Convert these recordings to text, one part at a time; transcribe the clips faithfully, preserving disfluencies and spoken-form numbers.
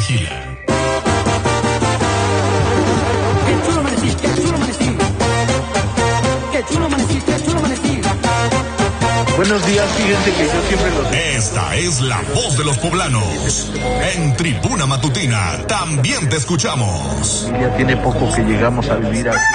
Vigila. Qué chulo amanecí, qué chulo amanecí. Qué chulo amanecí, qué chulo amanecí. Buenos días, fíjense que yo siempre los... Esta es la voz de los poblanos. En Tribuna Matutina también te escuchamos. Ya tiene poco que llegamos a vivir aquí.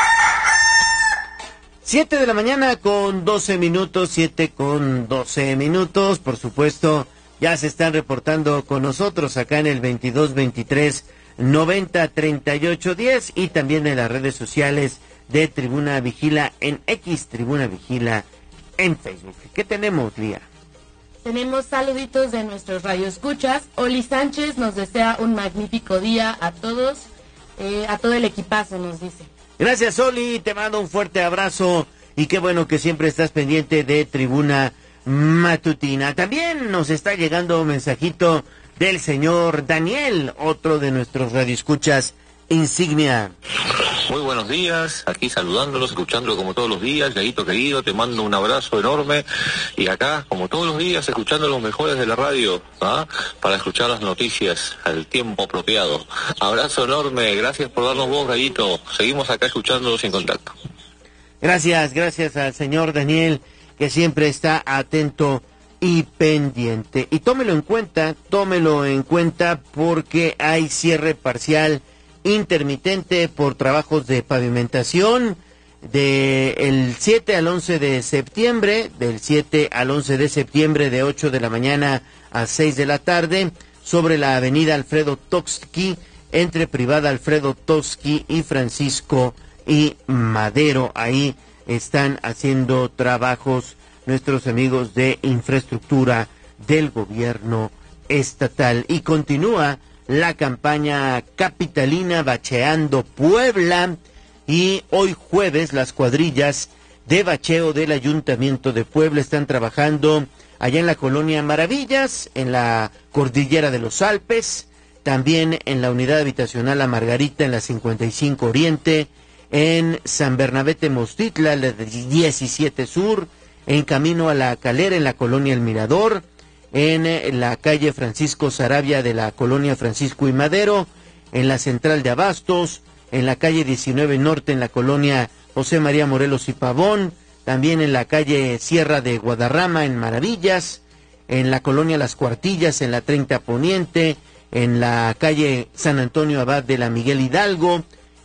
Siete de la mañana con doce minutos, siete con doce minutos, por supuesto, ya se están reportando con nosotros acá en el veintidós veintitrés noventa treinta y ocho diez y también en las redes sociales de Tribuna Vigila en X, Tribuna Vigila en Facebook. ¿Qué tenemos, Lía? Tenemos saluditos de nuestros radioescuchas. Oli Sánchez nos desea un magnífico día a todos, eh, a todo el equipazo, nos dice. Gracias, Oli, te mando un fuerte abrazo y qué bueno que siempre estás pendiente de Tribuna Matutina. También nos está llegando un mensajito del señor Daniel, otro de nuestros radioescuchas insignia. Muy buenos días, aquí saludándolos, escuchándolo como todos los días. Gallito querido, te mando un abrazo enorme y acá, como todos los días, escuchando los mejores de la radio, ¿ah? Para escuchar las noticias al tiempo apropiado. Abrazo enorme, gracias por darnos voz, Gallito. Seguimos acá escuchándolos en contacto. Gracias, gracias al señor Daniel, que siempre está atento y pendiente. Y tómelo en cuenta, tómelo en cuenta porque hay cierre parcial intermitente por trabajos de pavimentación del siete al once de septiembre, del siete al once de septiembre de ocho de la mañana a seis de la tarde, sobre la avenida Alfredo Toski, entre Privada Alfredo Toski y Francisco y Madero. Ahí están haciendo trabajos nuestros amigos de infraestructura del gobierno estatal. Y continúa la campaña capitalina Bacheando Puebla y hoy jueves las cuadrillas de bacheo del Ayuntamiento de Puebla están trabajando allá en la colonia Maravillas, en la Cordillera de los Alpes, también en la unidad habitacional La Margarita en la cincuenta y cinco Oriente, en San Bernabé Mostitla, la diecisiete Sur, en camino a La Calera en la colonia El Mirador, en la calle Francisco Sarabia de la colonia Francisco y Madero, en la central de Abastos, en la calle diecinueve Norte en la colonia José María Morelos y Pavón, también en la calle Sierra de Guadarrama en Maravillas, en la colonia Las Cuartillas en la treinta Poniente, en la calle San Antonio Abad de la Miguel Hidalgo,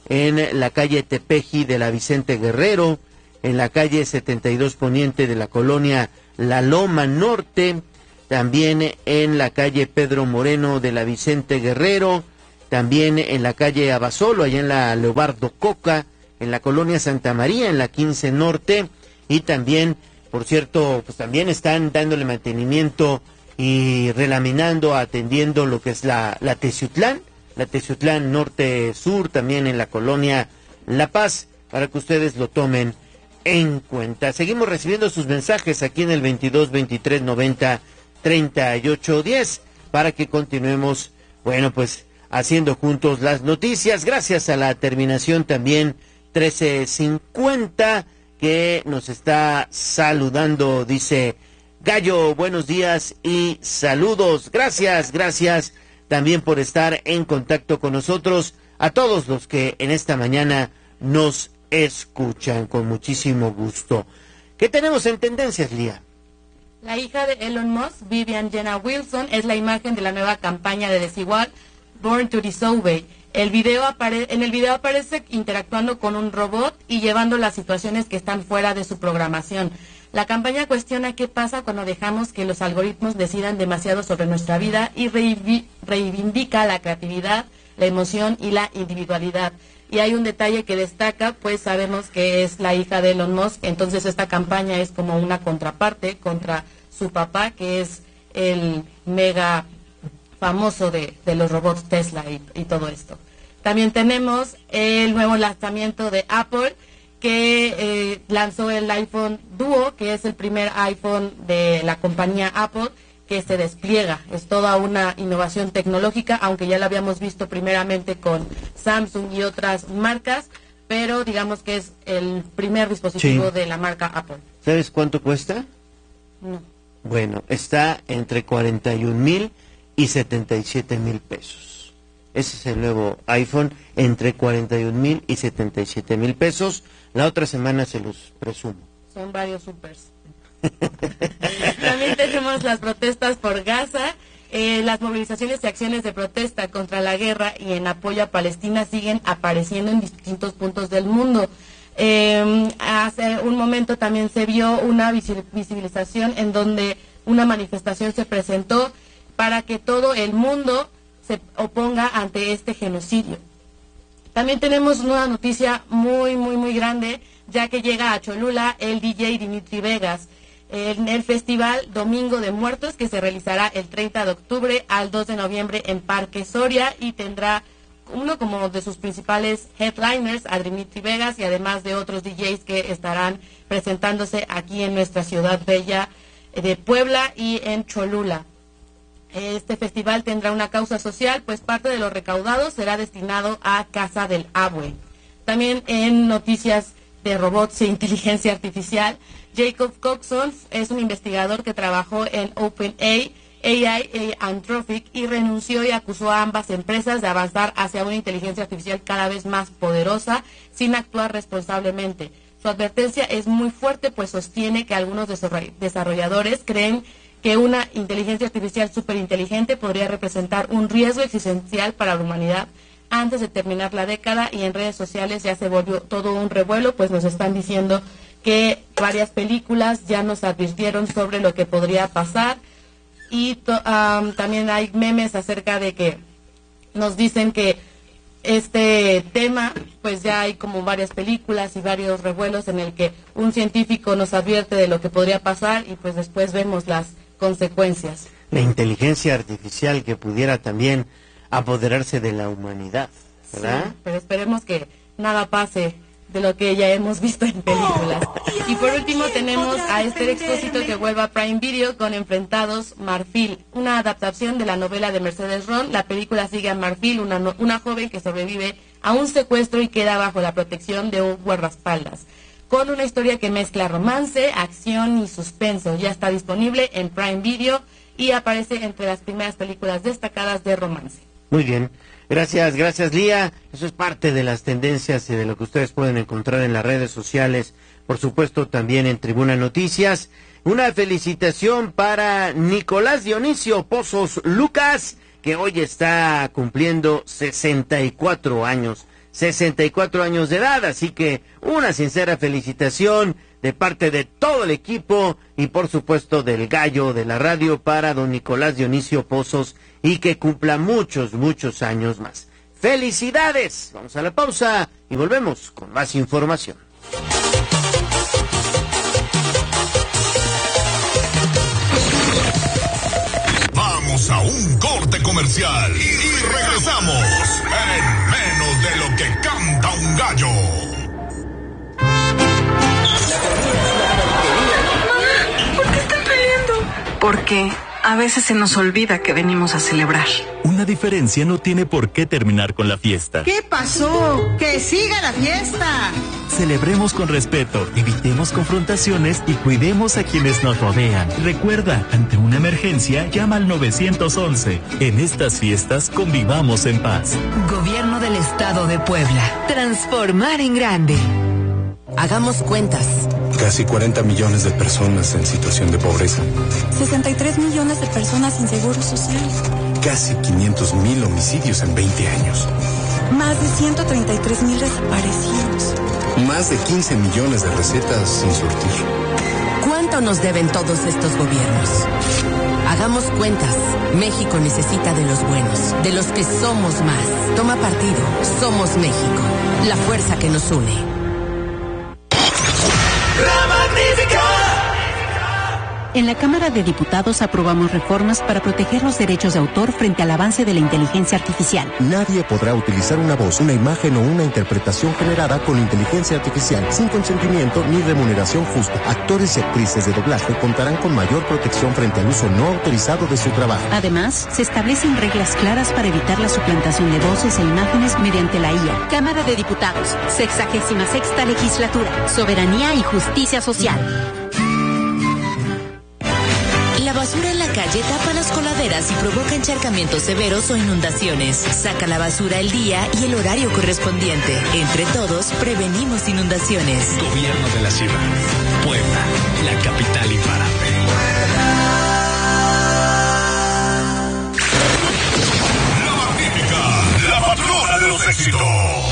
en la calle Tepeji de la Vicente Guerrero, en la calle setenta y dos Poniente de la colonia La Loma Norte, también en la calle Pedro Moreno de la Vicente Guerrero, también en la calle Abasolo, allá en la Leobardo Coca, en la colonia Santa María, en la quince Norte, y también, por cierto, pues también están dándole mantenimiento y relaminando, atendiendo lo que es la, la Teciutlán, la Teciutlán Norte-Sur, también en la colonia La Paz, para que ustedes lo tomen en cuenta. Seguimos recibiendo sus mensajes aquí en el veintidós veintitrés noventa treinta y ocho diez para que continuemos, bueno, pues haciendo juntos las noticias, gracias a la terminación también trece cincuenta que nos está saludando, dice Gallo, buenos días y saludos, gracias, gracias también por estar en contacto con nosotros, a todos los que en esta mañana nos escuchan con muchísimo gusto. ¿Qué tenemos en tendencias, Lía? La hija de Elon Musk, Vivian Jenna Wilson, es la imagen de la nueva campaña de Desigual, Born to Disobey. El video apare- en el video aparece interactuando con un robot y llevando las situaciones que están fuera de su programación. La campaña cuestiona qué pasa cuando dejamos que los algoritmos decidan demasiado sobre nuestra vida y reivi- reivindica la creatividad, la emoción y la individualidad. Y hay un detalle que destaca, pues sabemos que es la hija de Elon Musk, entonces esta campaña es como una contraparte contra su papá, que es el mega famoso de, de los robots Tesla y, y todo esto. También tenemos el nuevo lanzamiento de Apple, que eh, lanzó el iPhone Duo, que es el primer iPhone de la compañía Apple, que se despliega. Es toda una innovación tecnológica, aunque ya la habíamos visto primeramente con Samsung y otras marcas, pero digamos que es el primer dispositivo sí. de la marca Apple. ¿Sabes cuánto cuesta? No. Bueno, está entre cuarenta y un mil y setenta y siete mil pesos. Ese es el nuevo iPhone, entre cuarenta y un mil y setenta y siete mil pesos. La otra semana se los presumo. Son varios supers. También tenemos las protestas por Gaza. Eh, las movilizaciones y acciones de protesta contra la guerra y en apoyo a Palestina siguen apareciendo en distintos puntos del mundo. Eh, hace un momento también se vio una visibilización en donde una manifestación se presentó para que todo el mundo se oponga ante este genocidio. También tenemos una noticia muy, muy, muy grande, ya que llega a Cholula el D J Dimitri Vegas. En el Festival Domingo de Muertos, que se realizará el treinta de octubre al dos de noviembre en Parque Soria, y tendrá uno como de sus principales headliners a Dimitri Vegas y además de otros D Js que estarán presentándose aquí en nuestra ciudad bella de Puebla y en Cholula. Este festival tendrá una causa social, pues parte de lo recaudado será destinado a Casa del Abue. También en noticias de robots e inteligencia artificial, Jacob Coxon es un investigador que trabajó en OpenAI, A I e Anthropic, y renunció y acusó a ambas empresas de avanzar hacia una inteligencia artificial cada vez más poderosa sin actuar responsablemente. Su advertencia es muy fuerte, pues sostiene que algunos desarrolladores creen que una inteligencia artificial superinteligente podría representar un riesgo existencial para la humanidad antes de terminar la década, y en redes sociales ya se volvió todo un revuelo, pues nos están diciendo que varias películas ya nos advirtieron sobre lo que podría pasar, y to, um, también hay memes acerca de que nos dicen que este tema, pues ya hay como varias películas y varios revuelos en el que un científico nos advierte de lo que podría pasar y pues después vemos las consecuencias. La inteligencia artificial que pudiera también apoderarse de la humanidad, ¿verdad? Sí, pero esperemos que nada pase de lo que ya hemos visto en películas. Y por último tenemos a Esther Expósito, que vuelve a Prime Video con Enfrentados Marfil, una adaptación de la novela de Mercedes Ron. La película sigue a Marfil, una, no, una joven que sobrevive a un secuestro y queda bajo la protección de un guardaespaldas, con una historia que mezcla romance, acción y suspenso. Ya está disponible en Prime Video y aparece entre las primeras películas destacadas de romance. Muy bien. Gracias, gracias Lía. Eso es parte de las tendencias y de lo que ustedes pueden encontrar en las redes sociales, por supuesto también en Tribuna Noticias. Una felicitación para Nicolás Dionisio Pozos Lucas, que hoy está cumpliendo sesenta y cuatro años, sesenta y cuatro años de edad, así que una sincera felicitación de parte de todo el equipo y por supuesto del gallo de la radio para don Nicolás Dionisio Pozos, y que cumpla muchos, muchos años más. ¡Felicidades! Vamos a la pausa y volvemos con más información. Vamos a un corte comercial y, y regresamos en menos de lo que canta un gallo. Mamá, ¿por qué están peleando? Porque a veces se nos olvida que venimos a celebrar. Una diferencia no tiene por qué terminar con la fiesta. ¿Qué pasó? ¡Que siga la fiesta! Celebremos con respeto, evitemos confrontaciones y cuidemos a quienes nos rodean. Recuerda, ante una emergencia, llama al nueve once. En estas fiestas, convivamos en paz. Gobierno del Estado de Puebla. Transformar en grande. Hagamos cuentas. Casi cuarenta millones de personas en situación de pobreza. sesenta y tres millones de personas sin seguro social. Casi quinientos mil homicidios en veinte años. Más de ciento treinta y tres mil desaparecidos. Más de quince millones de recetas sin surtir. ¿Cuánto nos deben todos estos gobiernos? Hagamos cuentas. México necesita de los buenos, de los que somos más. Toma partido. Somos México. La fuerza que nos une. En la Cámara de Diputados aprobamos reformas para proteger los derechos de autor frente al avance de la inteligencia artificial. Nadie podrá utilizar una voz, una imagen o una interpretación generada con inteligencia artificial sin consentimiento ni remuneración justa. Actores y actrices de doblaje contarán con mayor protección frente al uso no autorizado de su trabajo. Además, se establecen reglas claras para evitar la suplantación de voces e imágenes mediante la I A. Cámara de Diputados, sexagésima sexta legislatura, soberanía y justicia social. La basura en la calle tapa las coladeras y provoca encharcamientos severos o inundaciones. Saca la basura el día y el horario correspondiente. Entre todos, prevenimos inundaciones. Gobierno de la ciudad. Puebla, la capital imparable. La magnífica, la patrona de los éxitos.